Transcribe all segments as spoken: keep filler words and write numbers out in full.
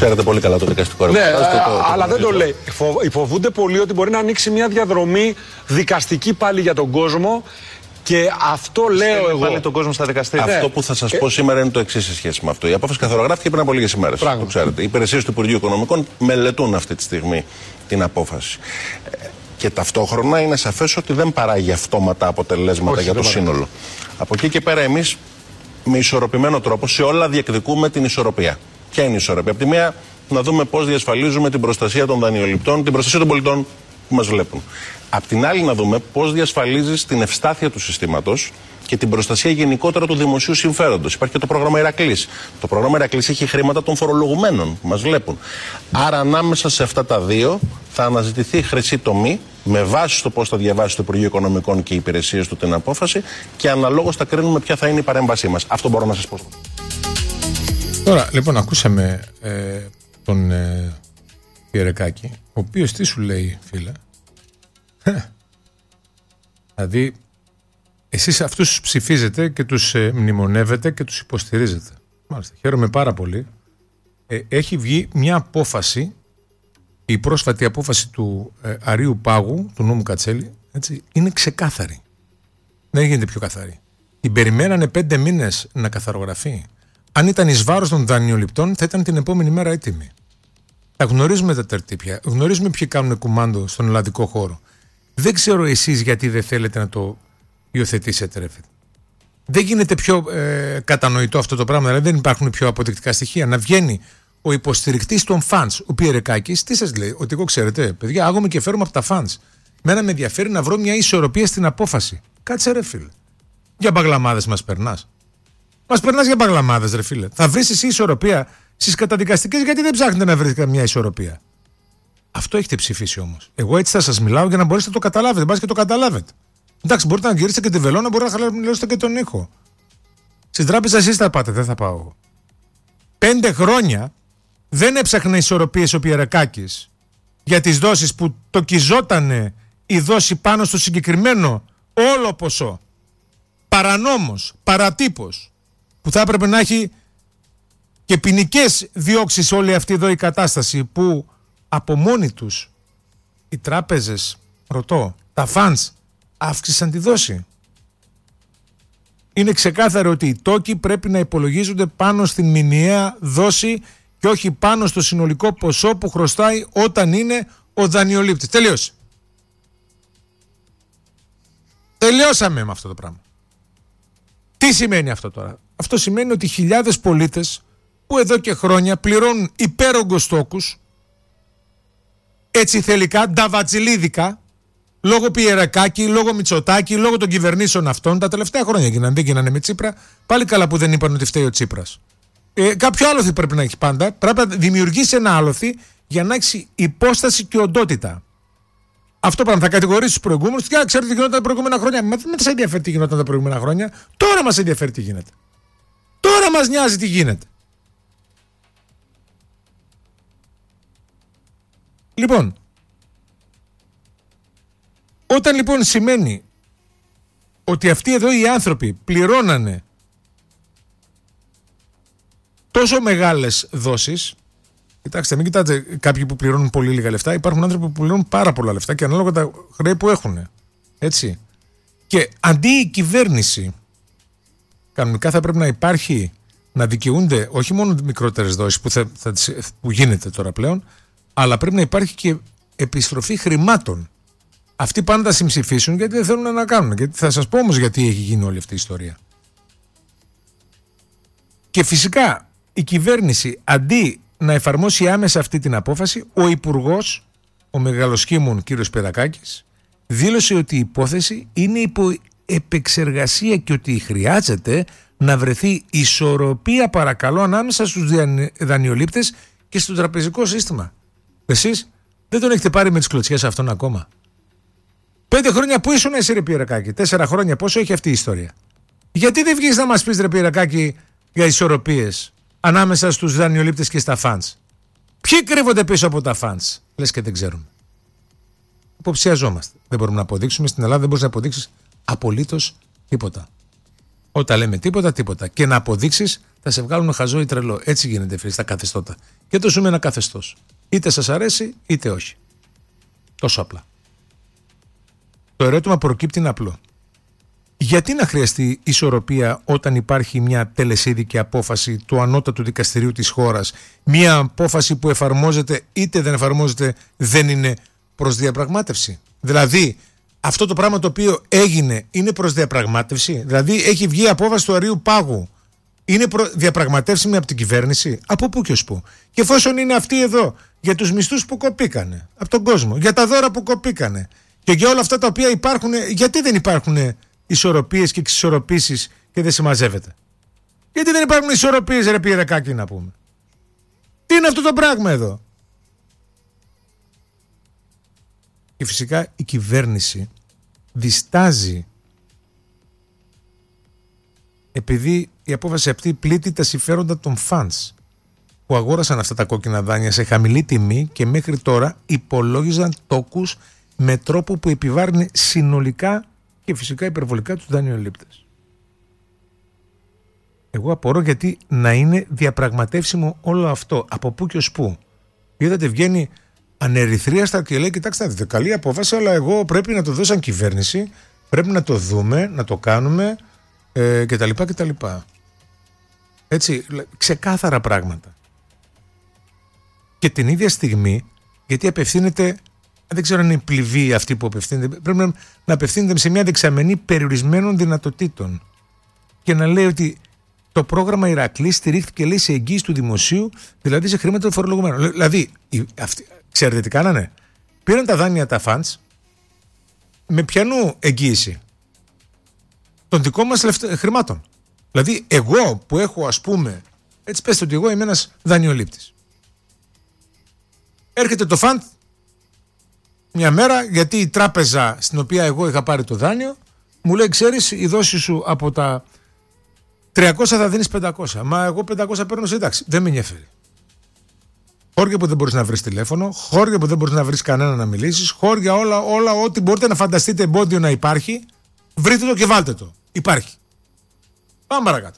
Ξέρετε πολύ καλά το δικαστικό ρεύμα. Ναι, το, το, το, αλλά το, δεν το λέει. Φοβούνται πολύ ότι μπορεί να ανοίξει μια διαδρομή δικαστική πάλι για τον κόσμο. Και αυτό λέω εγώ. Πάλι τον κόσμο στα δικαστήρια. Αυτό που θα σας πω σήμερα είναι το εξής σε σχέση με αυτό. Η απόφαση καθορογράφηκε πριν από λίγες ημέρες. Το ξέρετε. Οι υπηρεσίες του Υπουργείου Οικονομικών μελετούν αυτή τη στιγμή την απόφαση. Και ταυτόχρονα είναι σαφές ότι δεν παράγει αυτόματα αποτελέσματα Όχι, για το σύνολο. Από εκεί και πέρα, εμείς με ισορροπημένο τρόπο σε όλα διεκδικούμε την ισορροπία. Ποια είναι η ισορροπία? Από τη μία, να δούμε πώς διασφαλίζουμε την προστασία των δανειοληπτών, την προστασία των πολιτών που μας βλέπουν. Απ' την άλλη, να δούμε πώς διασφαλίζεις την ευστάθεια του συστήματος και την προστασία γενικότερα του δημοσίου συμφέροντος. Υπάρχει και το πρόγραμμα Ηρακλής. Το πρόγραμμα Ηρακλής έχει χρήματα των φορολογουμένων που μας βλέπουν. Άρα, ανάμεσα σε αυτά τα δύο θα αναζητηθεί η χρυσή τομή με βάση στο πώς θα διαβάσει το Υπουργείο Οικονομικών και οι υπηρεσίες του την απόφαση και αναλόγως θα κρίνουμε ποια θα είναι η παρέμβασή μας. Αυτό μπορώ να σας πω. Τώρα, λοιπόν, ακούσαμε ε, τον ε, Ιερεκάκη, ο οποίος τι σου λέει, φίλε? Δηλαδή, εσείς αυτούς τους ψηφίζετε και τους ε, μνημονεύετε και τους υποστηρίζετε. Μάλιστα, χαίρομαι πάρα πολύ. Ε, έχει βγει μια απόφαση, η πρόσφατη απόφαση του ε, Αρείου Πάγου, του νόμου Κατσέλη, έτσι, είναι ξεκάθαρη. Δεν γίνεται πιο καθαρή. Την περιμένανε πέντε μήνες να καθαρογραφεί. Αν ήταν εις βάρος των δανειοληπτών, θα ήταν την επόμενη μέρα έτοιμη. Τα γνωρίζουμε τα τερτύπια, γνωρίζουμε ποιοι κάνουν κουμάντο στον ελλαδικό χώρο. Δεν ξέρω εσείς γιατί δεν θέλετε να το υιοθετήσετε, ρε φίλε. Δεν γίνεται πιο ε, κατανοητό αυτό το πράγμα, δηλαδή δεν υπάρχουν πιο αποδεικτικά στοιχεία. Να βγαίνει ο υποστηρικτής των φανς, ο Πιερεκάκης, τι σας λέει? Ότι εγώ, ξέρετε, παιδιά, άγομαι και φέρομαι από τα φανς. Μένα με ενδιαφέρει να βρω μια ισορροπία στην απόφαση. Κάτσε, ρε φίλε. Για μπαγλαμάδες μας περνάς. Μας περνάς για μπαγλαμάδες, ρε φίλε. Θα βρεις εσύ ισορροπία στις καταδικαστικές, γιατί δεν ψάχνετε να βρείτε καμιά ισορροπία? Αυτό έχετε ψηφίσει όμως. Εγώ έτσι θα σας μιλάω για να μπορέσετε να το καταλάβετε. Μπας και το καταλάβετε. Εντάξει, μπορείτε να γυρίσετε και τη βελόνα, μπορείτε να χαλαρώσετε και τον ήχο. Στην τράπεζα εσείς θα πάτε, δεν θα πάω εγώ. Πέντε χρόνια δεν έψαχνε ισορροπίες ο Πιερεκάκης για τις δόσεις που το κυζότανε η δόση πάνω στο συγκεκριμένο όλο ποσό. Παρανόμος, παρατύπος, που θα έπρεπε να έχει και ποινικές διώξεις όλη αυτή εδώ η κατάσταση, που από μόνοι τους οι τράπεζες, ρωτώ, τα funds αύξησαν τη δόση. Είναι ξεκάθαρο ότι οι τόκοι πρέπει να υπολογίζονται πάνω στην μηνιαία δόση και όχι πάνω στο συνολικό ποσό που χρωστάει όταν είναι ο δανειολήπτης. Τελείωσε. Τελειώσαμε με αυτό το πράγμα. Τι σημαίνει αυτό τώρα? Αυτό σημαίνει ότι χιλιάδες πολίτες που εδώ και χρόνια πληρώνουν υπέρογκους τόκους, έτσι θελικά, νταβατσιλίδικα, λόγω Πιερεκάκη, λόγω Μητσοτάκη, λόγω των κυβερνήσεων αυτών. Τα τελευταία χρόνια γίνανε, δεν γίνανε με Τσίπρα. Πάλι καλά που δεν είπαν ότι φταίει ο Τσίπρας. Ε, κάποιο άλοθη πρέπει να έχει πάντα. Πρέπει να δημιουργήσει ένα άλοθη για να έχει υπόσταση και οντότητα. Αυτό πράγμα θα κατηγορήσει του προηγούμενου. Και ξέρετε τι γινόταν τα προηγούμενα χρόνια. Μα δεν μας ενδιαφέρει τι γινόταν τα προηγούμενα χρόνια. Τώρα μας ενδιαφέρει τι γίνεται. Τώρα μας νοιάζει τι γίνεται. Λοιπόν, όταν λοιπόν σημαίνει ότι αυτοί εδώ οι άνθρωποι πληρώνανε τόσο μεγάλες δόσεις, κοιτάξτε, μην κοιτάτε κάποιοι που πληρώνουν πολύ λίγα λεφτά, υπάρχουν άνθρωποι που πληρώνουν πάρα πολλά λεφτά και ανάλογα τα χρέη που έχουν. Έτσι. Και αντί η κυβέρνηση, κανονικά θα πρέπει να υπάρχει, να δικαιούνται όχι μόνο μικρότερες δόσεις που, θα, θα, που γίνεται τώρα πλέον, αλλά πρέπει να υπάρχει και επιστροφή χρημάτων. Αυτοί πάντα θα συμψηφίσουν γιατί δεν θέλουν να κάνουν. Γιατί θα σας πω όμως γιατί έχει γίνει όλη αυτή η ιστορία. Και φυσικά η κυβέρνηση, αντί να εφαρμόσει άμεσα αυτή την απόφαση, ο Υπουργός, ο μεγαλοσχήμων κύριος Πιερεκάκης, δήλωσε ότι η υπόθεση είναι υπό επεξεργασία και ότι χρειάζεται να βρεθεί ισορροπία, παρακαλώ, ανάμεσα στους δανειολήπτες και στο τραπεζικό σύστημα. Εσείς δεν τον έχετε πάρει με τις κλωτσιές αυτόν ακόμα? Πέντε χρόνια που ήσουν εσύ, ρε Πιερεκάκη? Τέσσερα χρόνια πόσο έχει αυτή η ιστορία? Γιατί δεν βγεις να μας πεις, ρε Πιερεκάκη, για ισορροπίες ανάμεσα στους δανειολήπτες και στα φαντς? Ποιοι κρύβονται πίσω από τα φαντς? Λες και δεν ξέρουμε. Υποψιαζόμαστε. Δεν μπορούμε να αποδείξουμε. Στην Ελλάδα δεν μπορείς να αποδείξεις απολύτως τίποτα. Όταν λέμε τίποτα, τίποτα. Και να αποδείξεις, θα σε βγάλουν χαζό ή τρελό. Έτσι γίνεται, φίλοι, στα καθεστώτα. Και το ζούμε ένα καθεστώς. Είτε σας αρέσει, είτε όχι. Τόσο απλά. Το ερώτημα προκύπτει είναι απλό. Γιατί να χρειαστεί ισορροπία όταν υπάρχει μια τελεσίδικη απόφαση του ανώτατου δικαστηρίου της χώρας, μια απόφαση που εφαρμόζεται είτε δεν εφαρμόζεται, δεν είναι προς διαπραγμάτευση? Δηλαδή, αυτό το πράγμα το οποίο έγινε είναι προς διαπραγμάτευση? Δηλαδή, έχει βγει απόφαση του Αρείου Πάγου, είναι προ... διαπραγματεύσιμη από την κυβέρνηση? Από πού και ως πού? Και εφόσον είναι αυτή εδώ, για τους μισθούς που κοπήκανε από τον κόσμο, για τα δώρα που κοπήκανε και για όλα αυτά τα οποία υπάρχουν, γιατί δεν υπάρχουν ισορροπίες και εξισορροπήσεις και δεν συμμαζεύεται? Γιατί δεν υπάρχουν ισορροπίες, ρε Πιερεκάκη, να πούμε? Τι είναι αυτό το πράγμα εδώ? Και φυσικά η κυβέρνηση διστάζει, επειδή η απόφαση αυτή πλήττει τα συμφέροντα των φανς που αγόρασαν αυτά τα κόκκινα δάνεια σε χαμηλή τιμή και μέχρι τώρα υπολόγιζαν τόκους με τρόπο που επιβάρυνε συνολικά και φυσικά υπερβολικά τους δανειολήπτες. Εγώ απορώ γιατί να είναι διαπραγματεύσιμο όλο αυτό. Από πού και ως πού? Είδατε, βγαίνει ανερυθρίαστα και λέει: κοιτάξτε, δείτε, καλή απόφαση, αλλά εγώ πρέπει να το δω σαν κυβέρνηση, πρέπει να το δούμε, να το κάνουμε ε, κτλ. κτλ. Έτσι, ξεκάθαρα πράγματα. Και την ίδια στιγμή, γιατί απευθύνεται, δεν ξέρω αν είναι πληβή αυτή που απευθύνεται, πρέπει να, να απευθύνεται σε μια δεξαμενή περιορισμένων δυνατοτήτων και να λέει ότι το πρόγραμμα Ηρακλής στηρίχθηκε, λέει, σε εγγύηση του δημοσίου, δηλαδή σε χρήματα των φορολογουμένων. Δηλαδή, αυτοί, ξέρετε τι κάνανε? Πήραν τα δάνεια τα φαντς με ποιανού εγγύηση? Των δικών μας λεφτ, χρημάτων. Δηλαδή, εγώ που έχω, ας πούμε, έτσι πέστε ότι εγώ είμαι ένας δανειολήπτης. Έρχεται το φαντ μια μέρα, γιατί η τράπεζα στην οποία εγώ είχα πάρει το δάνειο μου λέει: ξέρεις, η δόση σου από τα τριακόσια θα δίνεις πεντακόσια. Μα εγώ πεντακόσια παίρνω σύνταξη. Δεν με ενδιαφέρει. Χώρια που δεν μπορείς να βρεις τηλέφωνο, χώρια που δεν μπορείς να βρεις κανένα να μιλήσεις, χώρια όλα, όλα, ό,τι μπορείτε να φανταστείτε εμπόδιο να υπάρχει, βρείτε το και βάλτε το. Υπάρχει. Πάμε παρακάτω.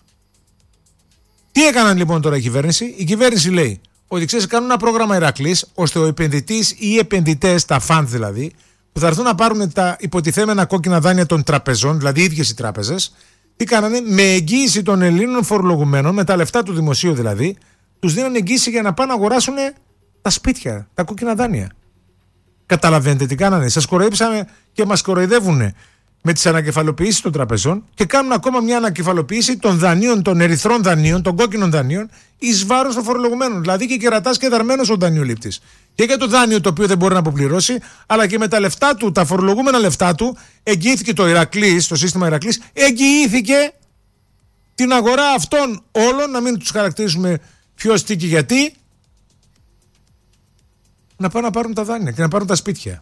Τι έκαναν λοιπόν τώρα η κυβέρνηση? Η κυβέρνηση λέει ότι, ξέρεις, κάνουν ένα πρόγραμμα Ηρακλής, ώστε ο επενδυτής ή οι επενδυτές, τα φαντ δηλαδή, που θα έρθουν να πάρουν τα υποτιθέμενα κόκκινα δάνεια των τραπεζών, δηλαδή οι ίδιες οι τράπεζες, τι κάνανε? Με εγγύηση των Ελλήνων φορολογουμένων, με τα λεφτά του δημοσίου δηλαδή, τους δίνανε εγγύηση για να πάνε να αγοράσουν τα σπίτια, τα κόκκινα δάνεια. Καταλαβαίνετε τι κάνανε? Σας κοροϊδέψανε και μας κοροϊδεύουν με τις ανακεφαλοποιήσεις των τραπεζών και κάνουν ακόμα μια ανακεφαλοποίηση των δανείων, των ερυθρών δανείων, των κόκκινων δανείων, εις βάρος των φορολογουμένων. Δηλαδή και κερατάς και δαρμένος ο δανειολήπτης. Και για το δάνειο το οποίο δεν μπορεί να αποπληρώσει, αλλά και με τα λεφτά του, τα φορολογούμενα λεφτά του, εγγυήθηκε το Ηρακλής, το σύστημα Ηρακλής, εγγυήθηκε την αγορά αυτών όλων, να μην τους χαρακτηρίσουμε ποιος, τι και γιατί, να πάνε να πάρουν τα δάνεια και να πάρουν τα σπίτια.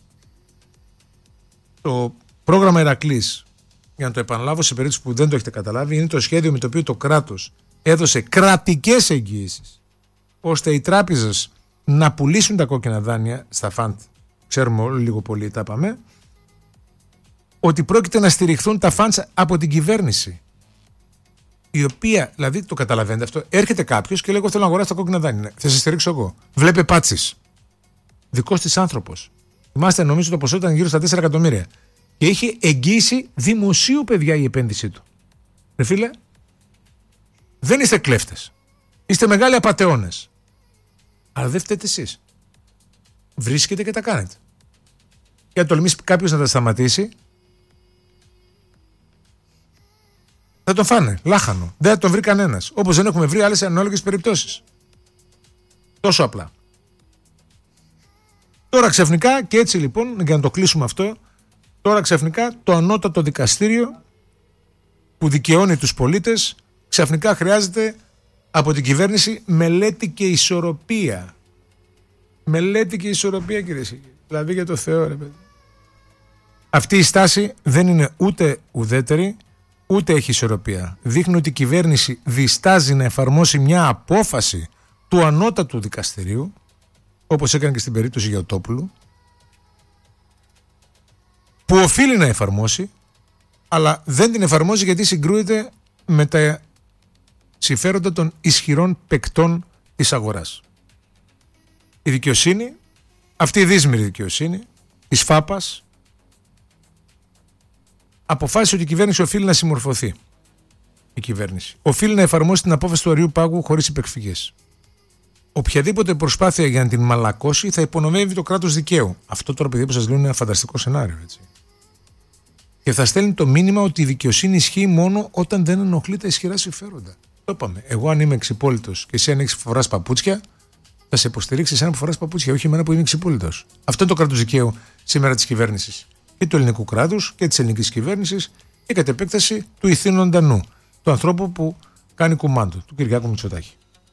Το πρόγραμμα Ηρακλής, για να το επαναλάβω σε περίπτωση που δεν το έχετε καταλάβει, είναι το σχέδιο με το οποίο το κράτος έδωσε κρατικές εγγύησεις ώστε οι τράπεζες να πουλήσουν τα κόκκινα δάνεια στα φαντ. Ξέρουμε όλοι λίγο πολύ, τα είπαμε, ότι πρόκειται να στηριχθούν τα φαντ από την κυβέρνηση. Η οποία, δηλαδή, το καταλαβαίνετε αυτό, έρχεται κάποιος και λέει: εγώ θέλω να αγοράσω τα κόκκινα δάνεια. Θα σε στηρίξω εγώ. Βλέπε Πάτσης. Δικός της άνθρωπος. Θυμάστε, νομίζω το ποσό ήταν γύρω στα τέσσερα εκατομμύρια. Και είχε εγγύηση δημοσίου, παιδιά, η επένδυσή του. Ρε φίλε, δεν είστε κλέφτες. Είστε μεγάλοι απατεώνες. Αλλά δεν φταίτε εσείς. Βρίσκετε και τα κάνετε. Και αν τολμήσει κάποιος να τα σταματήσει, θα τον φάνε. Λάχανο. Δεν θα τον βρει κανένας. Όπως δεν έχουμε βρει άλλες ανάλογες περιπτώσεις. Τόσο απλά. Τώρα ξαφνικά, και έτσι λοιπόν, για να το κλείσουμε αυτό, τώρα ξαφνικά το ανώτατο δικαστήριο που δικαιώνει τους πολίτες ξαφνικά χρειάζεται από την κυβέρνηση μελέτη και ισορροπία. Μελέτη και ισορροπία, κύριε Σίγη. Δηλαδή, για το Θεό, ρε παιδί. Αυτή η στάση δεν είναι ούτε ουδέτερη, ούτε έχει ισορροπία. Δείχνει ότι η κυβέρνηση διστάζει να εφαρμόσει μια απόφαση του ανώτατου δικαστηρίου, όπως έκανε και στην περίπτωση Γιωτόπουλου, που οφείλει να εφαρμόσει αλλά δεν την εφαρμόζει γιατί συγκρούεται με τα συμφέροντα των ισχυρών παικτών της αγοράς. Η δικαιοσύνη, αυτή η δύσμηρη δικαιοσύνη της ΦΑΠΑς, αποφάσισε ότι η κυβέρνηση οφείλει να συμμορφωθεί. Η κυβέρνηση οφείλει να εφαρμόσει την απόφαση του αριού πάγου χωρίς υπεκφυγές. Οποιαδήποτε προσπάθεια για να την μαλακώσει θα υπονομεύει το κράτος δικαίου. Αυτό τώρα, παιδί που σας λέω, είναι ένα φανταστικό σενάριο, έτσι. Και θα στέλνει το μήνυμα ότι η δικαιοσύνη ισχύει μόνο όταν δεν ενοχλεί τα ισχυρά συμφέροντα. Το είπαμε. Εγώ, αν είμαι εξυπόλυτος και εσύ αν έχεις φοράς παπούτσια, θα σε υποστηρίξει εσένα που φοράς παπούτσια, όχι εμένα που είμαι εξυπόλυτος. Αυτό είναι το κράτος δικαίου σήμερα της κυβέρνησης. Και του ελληνικού κράτους και της ελληνικής κυβέρνησης και κατ' επέκταση του ηθήνοντα νου, του ανθρώπου που κάνει κουμάντο, του Κυριάκου Μητσοτάκη.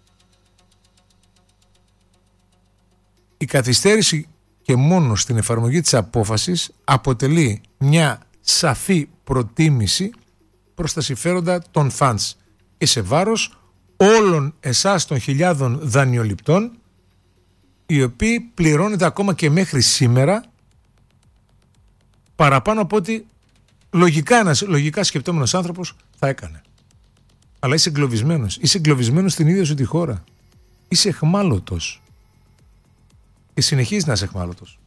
Η καθυστέρηση και μόνο στην εφαρμογή της απόφασης αποτελεί μια σαφή προτίμηση προς τα συμφέροντα των φαντς και σε βάρος όλων εσάς των χιλιάδων δανειοληπτών, οι οποίοι πληρώνετε ακόμα και μέχρι σήμερα παραπάνω από ό,τι λογικά ένας λογικά σκεπτόμενος άνθρωπος θα έκανε. Αλλά είσαι εγκλωβισμένος. Είσαι εγκλωβισμένος στην ίδια σου τη χώρα. Είσαι εχμάλωτος. Και συνεχίζει να είσαι εχμάλωτος.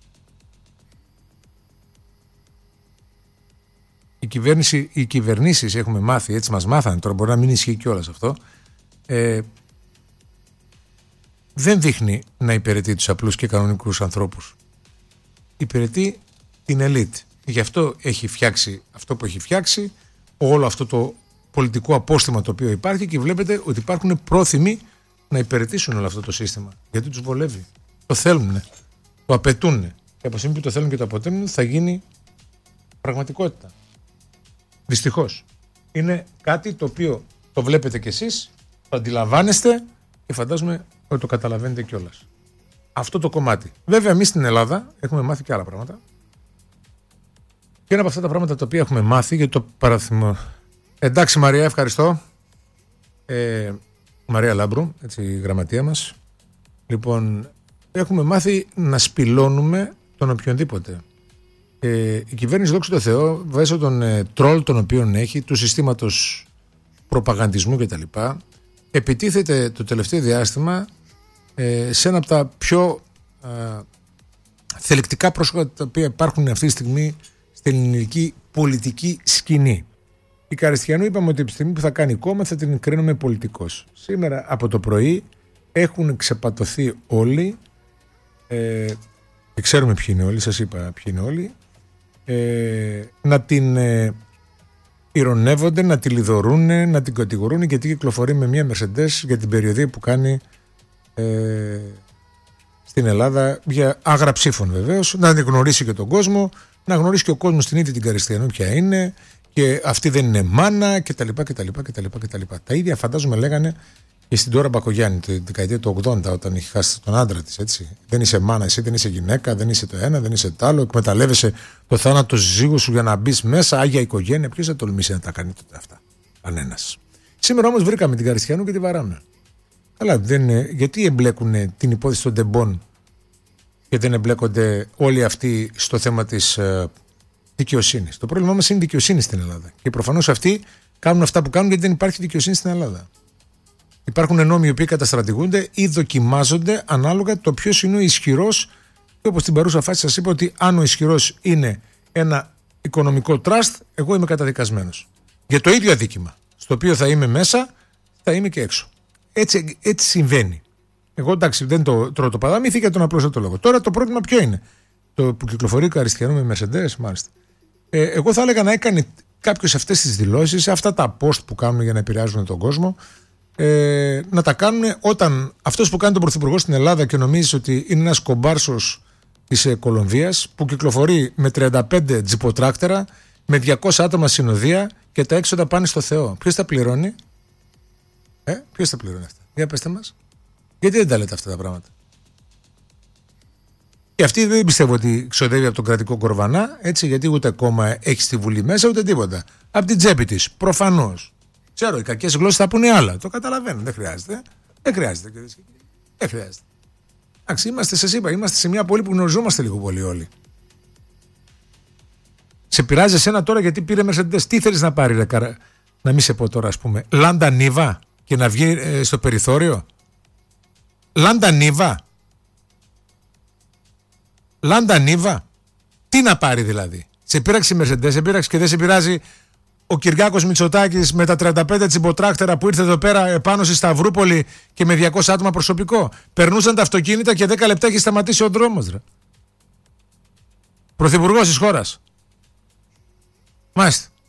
Η κυβέρνηση, οι κυβερνήσεις, έχουμε μάθει, έτσι μας μάθανε, τώρα μπορεί να μην ισχύει κιόλας αυτό, ε, δεν δείχνει να υπηρετεί τους απλούς και κανονικούς ανθρώπους. Υπηρετεί την ελίτ. Γι' αυτό έχει φτιάξει αυτό που έχει φτιάξει, όλο αυτό το πολιτικό απόστημα το οποίο υπάρχει, και βλέπετε ότι υπάρχουν πρόθυμοι να υπηρετήσουν όλο αυτό το σύστημα. Γιατί τους βολεύει. Το θέλουν, το απαιτούν. Και από τη στιγμή που το θέλουν και το αποτέλουν, θα γίνει πραγματικότητα. Δυστυχώς. Είναι κάτι το οποίο το βλέπετε κι εσείς, το αντιλαμβάνεστε και φαντάζομαι ότι το καταλαβαίνετε κιόλας. Αυτό το κομμάτι. Βέβαια, εμείς στην Ελλάδα έχουμε μάθει και άλλα πράγματα. Και ένα από αυτά τα πράγματα τα οποία έχουμε μάθει, για το παραθυμό. Εντάξει, Μαρία, ευχαριστώ. Ε, Μαρία Λάμπρου, έτσι, η γραμματεία μας. Λοιπόν, έχουμε μάθει να σπηλώνουμε τον οποιονδήποτε. Ε, η κυβέρνηση, δόξα τω Θεώ, βάσει των ε, τρόλ των οποίων έχει, του συστήματος προπαγανδισμού κτλ., επιτίθεται το τελευταίο διάστημα ε, σε ένα από τα πιο ε, θελκτικά πρόσωπα τα οποία υπάρχουν αυτή τη στιγμή στην ελληνική πολιτική σκηνή. Η Καριστιανού είπαμε ότι από τη στιγμή που θα κάνει κόμμα θα την κρίνουμε πολιτικός. Σήμερα από το πρωί έχουν ξεπατωθεί όλοι, ε, και ξέρουμε ποιοι είναι όλοι, σας είπα ποιοι είναι όλοι, ε, να την ε, ειρωνεύονται, να τη λιδωρούν, να την κατηγορούν γιατί κυκλοφορεί με μια Mercedes για την περιοδία που κάνει ε, στην Ελλάδα, για άγρα ψήφων βεβαίως, να την γνωρίσει και τον κόσμο, να γνωρίσει και ο κόσμος την ίδια την Καριστιανού ποια είναι, και αυτή δεν είναι μάνα κτλ. κτλ, κτλ, κτλ. Τα ίδια φαντάζομαι λέγανε και στην Τώρα Μπακογιάννη τη δεκαετία του ογδόντα, όταν είχε χάσει τον άντρα της, έτσι. Δεν είσαι μάνα, εσύ δεν είσαι γυναίκα, δεν είσαι το ένα, δεν είσαι το άλλο. Εκμεταλλεύεσαι το θάνατο σύζυγου σου για να μπει μέσα, άγια οικογένεια. Ποιος θα τολμήσει να τα κάνει τότε αυτά? Κανένας. Σήμερα όμως βρήκαμε την Καριστιανού και τη βαράμε. Αλλά δεν, γιατί εμπλέκουν την υπόθεση των τεμπών και δεν εμπλέκονται όλοι αυτοί στο θέμα της ε, δικαιοσύνης? Το πρόβλημά μας είναι η δικαιοσύνη στην Ελλάδα. Και προφανώς αυτοί κάνουν αυτά που κάνουν γιατί δεν υπάρχει δικαιοσύνη στην Ελλάδα. Υπάρχουν νόμοι οι οποίοι καταστρατηγούνται ή δοκιμάζονται ανάλογα το ποιος είναι ο ισχυρός. Και όπως στην παρούσα φάση σας είπα, ότι αν ο ισχυρός είναι ένα οικονομικό τραστ, εγώ είμαι καταδικασμένος. Για το ίδιο αδίκημα, στο οποίο θα είμαι μέσα, θα είμαι και έξω. Έτσι, έτσι συμβαίνει. Εγώ εντάξει, δεν το τρώω το παραμύθι για τον απλό λόγο. Τώρα το πρόβλημα ποιο είναι? Το που κυκλοφορεί ο Καριστιανού με Mercedes, μάλιστα. Ε, εγώ θα έλεγα να έκανε κάποιος αυτές τις δηλώσεις, αυτά τα post που κάνουν για να επηρεάζουν τον κόσμο, ε, να τα κάνουν όταν αυτός που κάνει τον πρωθυπουργό στην Ελλάδα και νομίζει ότι είναι ένας κομπάρσος της ε, Κολομβίας, που κυκλοφορεί με τριάντα πέντε τζιποτράκτερα, με διακόσια άτομα συνοδεία και τα έξοδα πάνε στο Θεό. Ποιος τα πληρώνει? Ε, ποιος τα πληρώνει αυτά? Για πέστε μας. Γιατί δεν τα λέτε αυτά τα πράγματα? Και αυτή δεν πιστεύω ότι ξοδεύει από τον κρατικό κορβανά, έτσι, γιατί ούτε κόμμα έχει στη Βουλή μέσα, ούτε τίποτα. Από την τσέπη της, προφανώς. Ξέρω, οι κακές γλώσσες θα πούνε άλλα. Το καταλαβαίνω, δεν χρειάζεται. Δεν χρειάζεται. Δεν χρειάζεται. Εντάξει, είμαστε, σας είπα, είμαστε σε μια πόλη που γνωριζόμαστε λίγο πολύ όλοι. Σε πειράζει εσένα τώρα γιατί πήρε Mercedes. Τι θέλεις να πάρει, ρε, καρα... να μην σε πω τώρα, ας πούμε, Λάντα Νίβα και να βγει ε, στο περιθώριο. Λάντα Νίβα. Λάντα Νίβα. Τι να πάρει δηλαδή. Σε πείραξε η Mercedes, σε πείραξε και δεν σε πειράζει ο Κυριάκος Μητσοτάκης με τα τριάντα πέντε τσιμποτράκτερα που ήρθε εδώ πέρα πάνω στη Σταυρούπολη και με διακόσια άτομα προσωπικό. Περνούσαν τα αυτοκίνητα και δέκα λεπτά έχει σταματήσει ο δρόμος, ρε. Πρωθυπουργός της χώρας. Μάλιστα.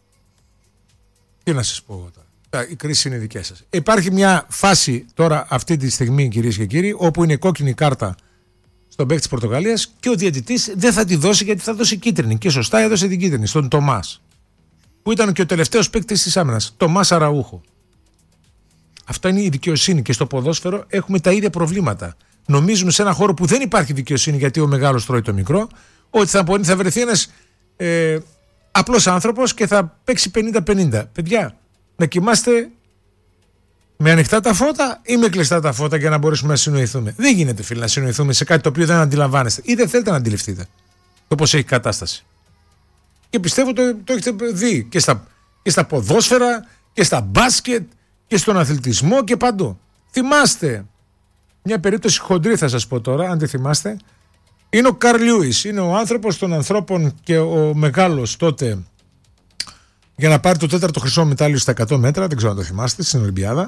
Τι να σας πω τώρα. Η κρίση είναι δικές σας. Υπάρχει μια φάση τώρα αυτή τη στιγμή, κυρίες και κύριοι, όπου είναι κόκκινη κάρτα στον παίκτη της Πορτογαλίας και ο διαιτητής δεν θα τη δώσει γιατί θα δώσει κίτρινη. Και σωστά έδωσε την κίτρινη στον Τομάς, που ήταν και ο τελευταίος παίκτης της άμυνας, Τομάς Αραούχο. Αυτά είναι η δικαιοσύνη και στο ποδόσφαιρο έχουμε τα ίδια προβλήματα. Νομίζουμε σε ένα χώρο που δεν υπάρχει δικαιοσύνη γιατί ο μεγάλος τρώει το μικρό, ότι θα, θα βρεθεί ένας ε, απλός άνθρωπος και θα παίξει πενήντα πενήντα. Παιδιά, να κοιμάστε με ανοιχτά τα φώτα ή με κλειστά τα φώτα για να μπορέσουμε να συνοηθούμε. Δεν γίνεται, φίλοι, να συνοηθούμε σε κάτι το οποίο δεν αντιλαμβάνεστε ή δεν θέλετε να αντιληφθείτε το πώς έχει κατάσταση. Και πιστεύω το, το έχετε δει και στα, και στα ποδόσφαιρα και στα μπάσκετ και στον αθλητισμό και παντού. Θυμάστε μια περίπτωση χοντρή, θα σας πω τώρα, αν τη θυμάστε. Είναι ο Καρλ Λιούις, είναι ο άνθρωπος των ανθρώπων και ο μεγάλος τότε για να πάρει το τέταρτο χρυσό μετάλλιο στα εκατό μέτρα, δεν ξέρω αν το θυμάστε, στην Ολυμπιάδα.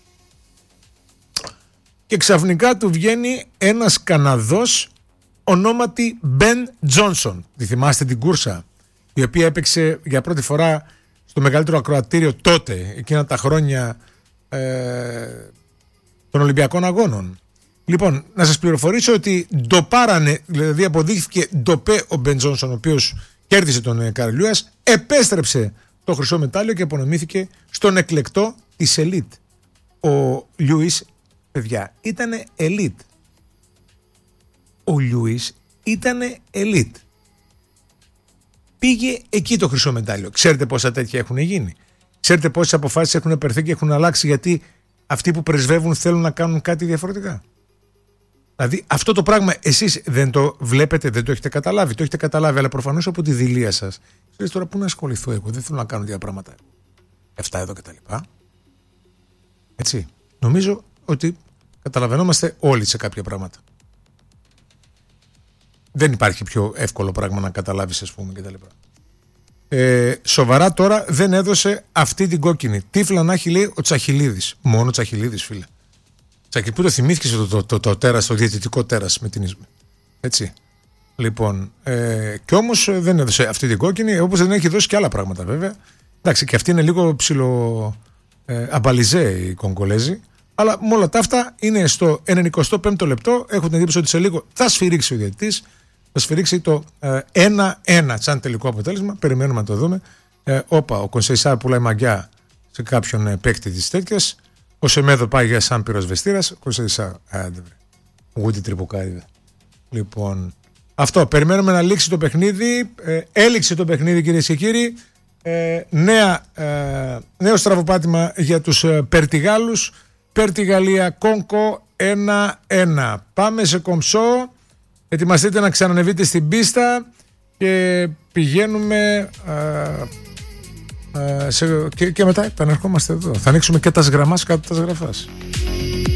Και ξαφνικά του βγαίνει ένας Καναδός ονόματι Μπεν Τζόνσον. Τη θυμάστε την κούρσα, η οποία έπαιξε για πρώτη φορά στο μεγαλύτερο ακροατήριο τότε, εκείνα τα χρόνια ε, των Ολυμπιακών Αγώνων. Λοιπόν, να σας πληροφορήσω ότι ντοπάρανε, δηλαδή αποδείχθηκε ντοπέ ο Μπεν Τζόνσον, ο οποίος κέρδισε τον Καρλ Λιούις, επέστρεψε το χρυσό μετάλλιο και απονομήθηκε στον εκλεκτό της ελίτ. Ο Λιούις, παιδιά, ήτανε ελίτ. Ο Λιούις ήτανε ελίτ. Πήγε εκεί το χρυσό μετάλλιο. Ξέρετε πόσα τέτοια έχουν γίνει. Ξέρετε πόσες αποφάσεις έχουν περθεί και έχουν αλλάξει γιατί αυτοί που πρεσβεύουν θέλουν να κάνουν κάτι διαφορετικά. Δηλαδή αυτό το πράγμα εσείς δεν το βλέπετε, δεν το έχετε καταλάβει. Το έχετε καταλάβει, αλλά προφανώς από τη δειλία σας. Ξέρετε τώρα πού να ασχοληθώ εγώ, δεν θέλω να κάνω τέτοια πράγματα. Εφτά εδώ κτλ. Έτσι. Νομίζω ότι καταλαβαίνόμαστε όλοι σε κάποια πράγματα. Δεν υπάρχει πιο εύκολο πράγμα να καταλάβεις, ας πούμε, κτλ. Ε, σοβαρά τώρα δεν έδωσε αυτή την κόκκινη. Τύφλα να έχει, λέει, ο Τσαχιλίδης. Μόνο ο Τσαχιλίδης, φίλε. Τσακι, πού το θυμήθηκες το, το, το, το τέρας, το διαιτητικό τέρας με την Ίσμη. Έτσι. Λοιπόν, ε, και όμως δεν έδωσε αυτή την κόκκινη, όπως δεν έχει δώσει και άλλα πράγματα βέβαια. Εντάξει, και αυτή είναι λίγο ψιλο ε, αμπαλιζέ οι Κογκολέζοι. Αλλά με όλα τα αυτά είναι στο ενενηκοστό πέμπτο λεπτό. Έχουν την εντύπωση ότι σε λίγο θα σφυρίξει ο διαιτητής. Θα σφυρίξει το ε, ένα ένα σαν τελικό αποτέλεσμα. Περιμένουμε να το δούμε. Ε, όπα, ο Κονσεϊσά πουλάει μαγιά σε κάποιον ε, παίκτη της τέτοιας. Ο Σεμέδο πάει για σαν πυροσβεστήρας. Ο Κονσεϊσά, άντε βρε. Γούτι τριποκάριδα. Λοιπόν, αυτό. Περιμένουμε να λήξει το παιχνίδι. Ε, έληξε το παιχνίδι, κυρίες και κύριοι. Ε, νέα, ε, νέο στραβοπάτημα για τους ε, Περτιγάλους. Περτιγαλία Κόνκο ένα ένα. Πάμε σε κομψό. Ετοιμαστείτε να ξανανεβείτε στην πίστα και πηγαίνουμε α, α, σε, και, και μετά επανερχόμαστε εδώ. Θα ανοίξουμε και τα σγραμμάς κάτω τα σγραφάς.